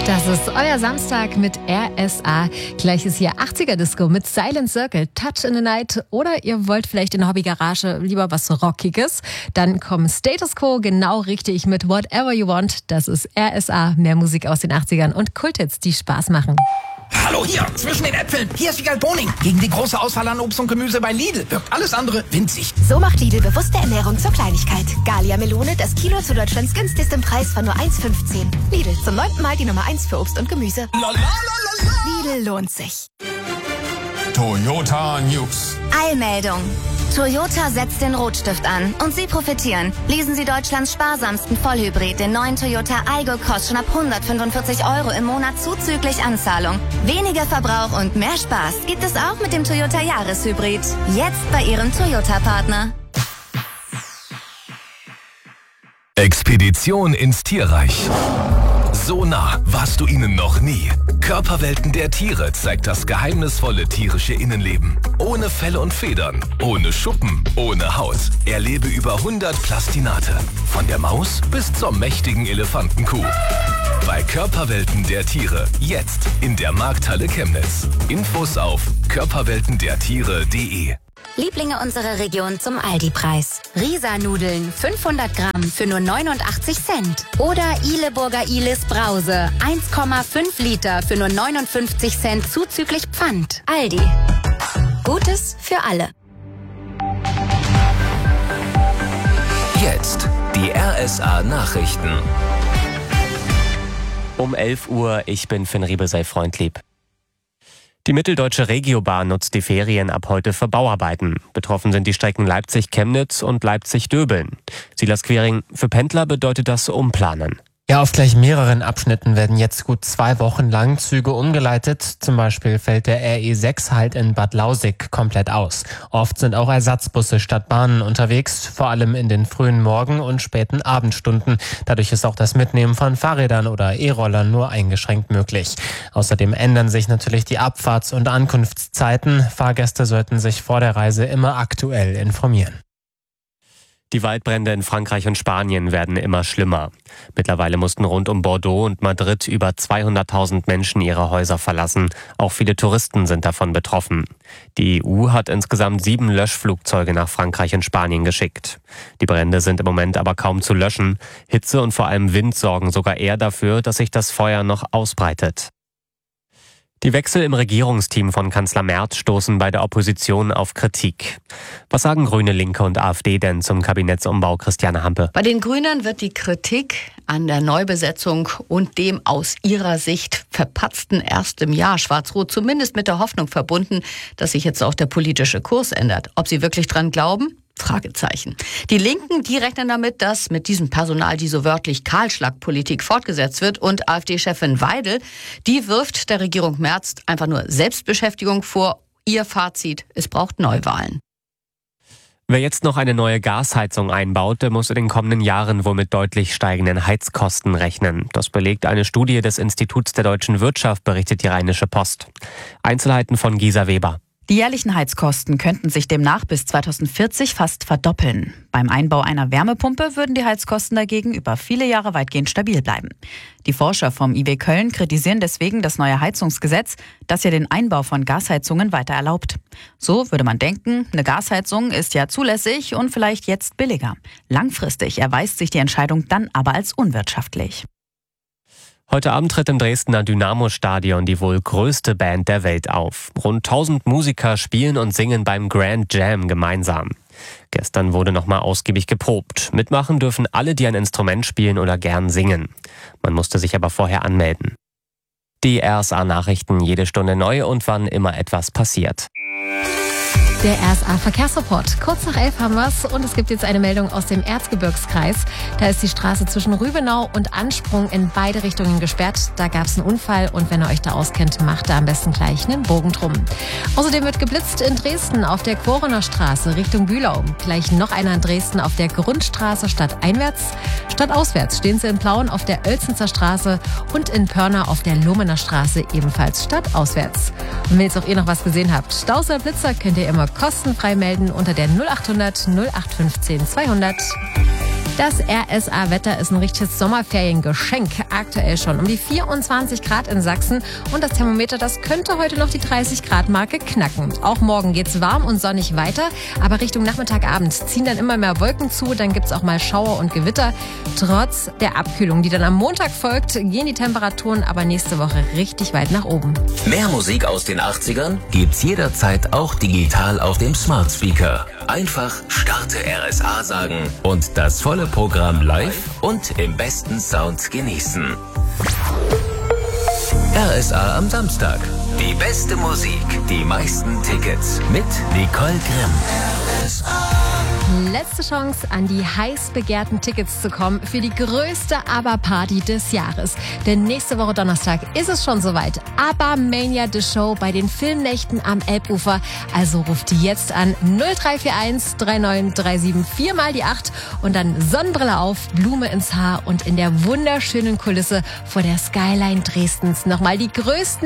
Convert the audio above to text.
Das ist euer Samstag mit RSA. Gleich ist hier 80er-Disco mit Silent Circle, Touch in the Night. Oder ihr wollt vielleicht in der Hobbygarage lieber was Rockiges. Dann kommen Status Quo genau richtig mit Whatever You Want. Das ist RSA, mehr Musik aus den 80ern und Kulthits, die Spaß machen. Hallo hier, zwischen den Äpfeln. Hier ist Wiegald Boning. Gegen die große Auswahl an Obst und Gemüse bei Lidl wirkt alles andere winzig. So macht Lidl bewusste Ernährung zur Kleinigkeit. Gallia Melone, das Kilo zu Deutschlands günstigstem Preis von nur 1,15. Lidl, zum 9. Mal die Nummer 1 für Obst und Gemüse. Lidl lohnt sich. Toyota News. Eilmeldung. Toyota setzt den Rotstift an und Sie profitieren. Lesen Sie Deutschlands sparsamsten Vollhybrid, den neuen Toyota Aygo Cross, schon ab 145 € im Monat zuzüglich Anzahlung. Weniger Verbrauch und mehr Spaß gibt es auch mit dem Toyota Jahreshybrid. Jetzt bei Ihrem Toyota-Partner. Expedition ins Tierreich. So nah warst du ihnen noch nie. Körperwelten der Tiere zeigt das geheimnisvolle tierische Innenleben. Ohne Felle und Federn, ohne Schuppen, ohne Haut. Erlebe über 100 Plastinate. Von der Maus bis zur mächtigen Elefantenkuh. Bei Körperwelten der Tiere. Jetzt in der Markthalle Chemnitz. Infos auf körperweltendertiere.de. Lieblinge unserer Region zum Aldi-Preis. Risa-Nudeln 500 Gramm für nur 89 Cent. Oder Ihleburger Ihles Brause 1,5 Liter für nur 59 Cent zuzüglich Pfand. Aldi. Gutes für alle. Jetzt die RSA Nachrichten. Um 11 Uhr, ich bin Finn Riebe, sei freundlieb. Die Mitteldeutsche Regiobahn nutzt die Ferien ab heute für Bauarbeiten. Betroffen sind die Strecken Leipzig-Chemnitz und Leipzig-Döbeln. Silas Quering, für Pendler bedeutet das Umplanen. Ja, auf gleich mehreren Abschnitten werden jetzt gut 2 Wochen lang Züge umgeleitet. Zum Beispiel fällt der RE6 halt in Bad Lausick komplett aus. Oft sind auch Ersatzbusse statt Bahnen unterwegs, vor allem in den frühen Morgen- und späten Abendstunden. Dadurch ist auch das Mitnehmen von Fahrrädern oder E-Rollern nur eingeschränkt möglich. Außerdem ändern sich natürlich die Abfahrts- und Ankunftszeiten. Fahrgäste sollten sich vor der Reise immer aktuell informieren. Die Waldbrände in Frankreich und Spanien werden immer schlimmer. Mittlerweile mussten rund um Bordeaux und Madrid über 200.000 Menschen ihre Häuser verlassen. Auch viele Touristen sind davon betroffen. Die EU hat insgesamt 7 Löschflugzeuge nach Frankreich und Spanien geschickt. Die Brände sind im Moment aber kaum zu löschen. Hitze und vor allem Wind sorgen sogar eher dafür, dass sich das Feuer noch ausbreitet. Die Wechsel im Regierungsteam von Kanzler Merz stoßen bei der Opposition auf Kritik. Was sagen Grüne, Linke und AfD denn zum Kabinettsumbau, Christiane Hampe? Bei den Grünen wird die Kritik an der Neubesetzung und dem aus ihrer Sicht verpatzten ersten Jahr Schwarz-Rot zumindest mit der Hoffnung verbunden, dass sich jetzt auch der politische Kurs ändert. Ob sie wirklich dran glauben? Fragezeichen. Die Linken, die rechnen damit, dass mit diesem Personal die so wörtlich Kahlschlagpolitik fortgesetzt wird, und AfD-Chefin Weidel, die wirft der Regierung Merz einfach nur Selbstbeschäftigung vor. Ihr Fazit: Es braucht Neuwahlen. Wer jetzt noch eine neue Gasheizung einbaut, der muss in den kommenden Jahren wohl mit deutlich steigenden Heizkosten rechnen. Das belegt eine Studie des Instituts der deutschen Wirtschaft, berichtet die Rheinische Post. Einzelheiten von Gisa Weber. Die jährlichen Heizkosten könnten sich demnach bis 2040 fast verdoppeln. Beim Einbau einer Wärmepumpe würden die Heizkosten dagegen über viele Jahre weitgehend stabil bleiben. Die Forscher vom IW Köln kritisieren deswegen das neue Heizungsgesetz, das ja den Einbau von Gasheizungen weiter erlaubt. So würde man denken, eine Gasheizung ist ja zulässig und vielleicht jetzt billiger. Langfristig erweist sich die Entscheidung dann aber als unwirtschaftlich. Heute Abend tritt im Dresdner Dynamo-Stadion die wohl größte Band der Welt auf. Rund 1000 Musiker spielen und singen beim Grand Jam gemeinsam. Gestern wurde nochmal ausgiebig geprobt. Mitmachen dürfen alle, die ein Instrument spielen oder gern singen. Man musste sich aber vorher anmelden. Die RSA-Nachrichten jede Stunde neu und wann immer etwas passiert. Der RSA-Verkehrsreport. Kurz nach 11 haben wir's und es gibt jetzt eine Meldung aus dem Erzgebirgskreis. Da ist die Straße zwischen Rübenau und Ansprung in beide Richtungen gesperrt. Da gab's einen Unfall und wenn ihr euch da auskennt, macht da am besten gleich einen Bogen drum. Außerdem wird geblitzt in Dresden auf der Quorener Straße Richtung Bühlau. Gleich noch einer in Dresden auf der Grundstraße stadteinwärts. Stadtauswärts stehen sie in Plauen auf der Oelzenzer Straße und in Pörna auf der Lumener Straße ebenfalls stadtauswärts. Und wenn jetzt auch ihr noch was gesehen habt, Staus oder Blitzer könnt ihr immer kostenfrei melden unter der 0800 0815 200. Das RSA-Wetter ist ein richtiges Sommerferiengeschenk. Aktuell schon um die 24 Grad in Sachsen. Und das Thermometer, das könnte heute noch die 30-Grad-Marke knacken. Auch morgen geht's warm und sonnig weiter. Aber Richtung Nachmittagabend ziehen dann immer mehr Wolken zu. Dann gibt's auch mal Schauer und Gewitter. Trotz der Abkühlung, die dann am Montag folgt, gehen die Temperaturen aber nächste Woche richtig weit nach oben. Mehr Musik aus den 80ern gibt's jederzeit auch digital auf dem Smart Speaker. Einfach Starte RSA sagen und das volle Programm live und im besten Sound genießen. RSA am Samstag. Die beste Musik, die meisten Tickets mit Nicole Grimm. Letzte Chance, an die heiß begehrten Tickets zu kommen für die größte ABBA-Party des Jahres. Denn nächste Woche Donnerstag ist es schon soweit. ABBA Mania The Show bei den Filmnächten am Elbufer. Also ruft die jetzt an 0341 3937 4 mal die 8 und dann Sonnenbrille auf, Blume ins Haar und in der wunderschönen Kulisse vor der Skyline Dresdens nochmal die größten